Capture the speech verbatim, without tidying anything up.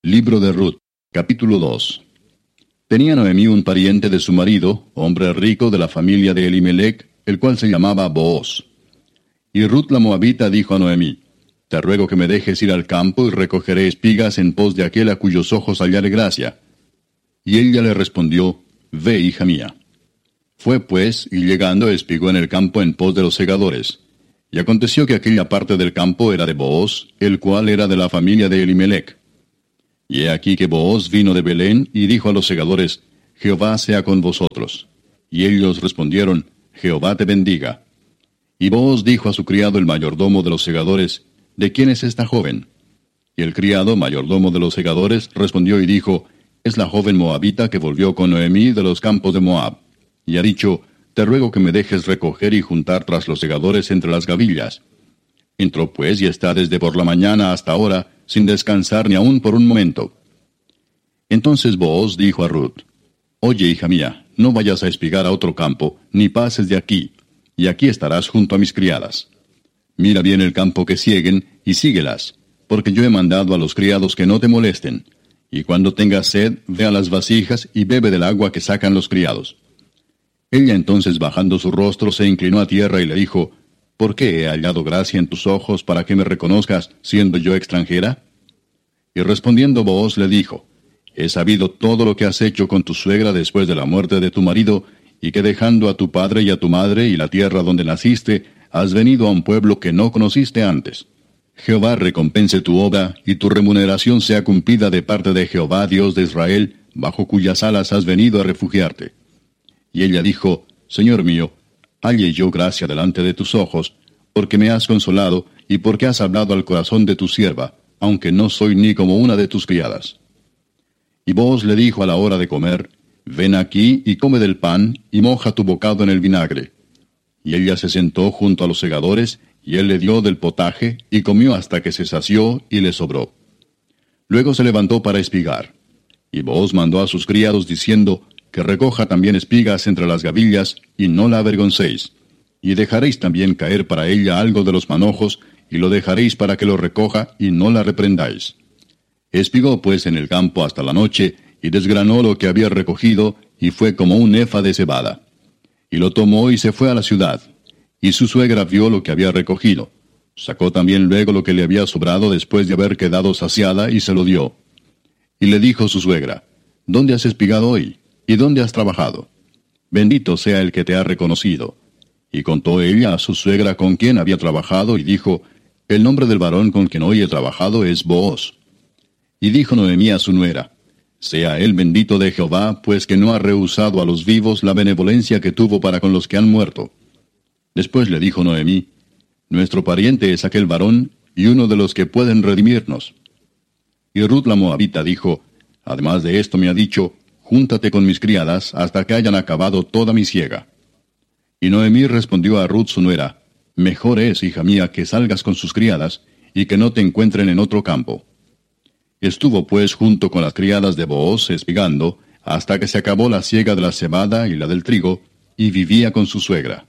Libro de Ruth, capítulo dos. Tenía Noemí un pariente de su marido, hombre rico de la familia de Elimelech, el cual se llamaba Booz. Y Ruth la Moabita dijo a Noemí: Te ruego que me dejes ir al campo y recogeré espigas en pos de aquel a cuyos ojos hallare gracia. Y ella le respondió: Ve, hija mía. Fue pues, y llegando espigó en el campo en pos de los segadores. Y aconteció que aquella parte del campo era de Booz, el cual era de la familia de Elimelech. Y he aquí que Booz vino de Belén, y dijo a los segadores: Jehová sea con vosotros. Y ellos respondieron: Jehová te bendiga. Y Booz dijo a su criado el mayordomo de los segadores: ¿De quién es esta joven? Y el criado mayordomo de los segadores respondió y dijo: Es la joven moabita que volvió con Noemí de los campos de Moab. Y ha dicho: Te ruego que me dejes recoger y juntar tras los segadores entre las gavillas. Entró pues y está desde por la mañana hasta ahora, sin descansar ni aun por un momento. Entonces Booz dijo a Ruth: Oye, hija mía, no vayas a espigar a otro campo, ni pases de aquí, y aquí estarás junto a mis criadas. Mira bien el campo que sieguen, y síguelas, porque yo he mandado a los criados que no te molesten. Y cuando tengas sed, ve a las vasijas y bebe del agua que sacan los criados. Ella entonces, bajando su rostro, se inclinó a tierra y le dijo: ¿Por qué he hallado gracia en tus ojos para que me reconozcas, siendo yo extranjera? Y respondiendo Booz le dijo: He sabido todo lo que has hecho con tu suegra después de la muerte de tu marido, y que dejando a tu padre y a tu madre y la tierra donde naciste, has venido a un pueblo que no conociste antes. Jehová recompense tu obra, y tu remuneración sea cumplida de parte de Jehová, Dios de Israel, bajo cuyas alas has venido a refugiarte. Y ella dijo: Señor mío, halle yo gracia delante de tus ojos, porque me has consolado, y porque has hablado al corazón de tu sierva, aunque no soy ni como una de tus criadas. Y Booz le dijo a la hora de comer: Ven aquí y come del pan, y moja tu bocado en el vinagre. Y ella se sentó junto a los segadores, y él le dio del potaje, y comió hasta que se sació, y le sobró. Luego se levantó para espigar. Y Booz mandó a sus criados, diciendo: Que recoja también espigas entre las gavillas, y no la avergoncéis. Y dejaréis también caer para ella algo de los manojos, y lo dejaréis para que lo recoja, y no la reprendáis. Espigó pues en el campo hasta la noche, y desgranó lo que había recogido, y fue como un efa de cebada. Y lo tomó y se fue a la ciudad. Y su suegra vio lo que había recogido. Sacó también luego lo que le había sobrado después de haber quedado saciada, y se lo dio. Y le dijo su suegra: ¿Dónde has espigado hoy? ¿Y dónde has trabajado? Bendito sea el que te ha reconocido. Y contó ella a su suegra con quien había trabajado, y dijo: El nombre del varón con quien hoy he trabajado es Booz. Y dijo Noemí a su nuera: Sea él bendito de Jehová, pues que no ha rehusado a los vivos la benevolencia que tuvo para con los que han muerto. Después le dijo Noemí: Nuestro pariente es aquel varón, y uno de los que pueden redimirnos. Y Ruth la Moabita dijo: Además de esto me ha dicho: Júntate con mis criadas hasta que hayan acabado toda mi siega. Y Noemí respondió a Ruth su nuera: Mejor es, hija mía, que salgas con sus criadas, y que no te encuentren en otro campo. Estuvo pues junto con las criadas de Booz espigando, hasta que se acabó la siega de la cebada y la del trigo, y vivía con su suegra.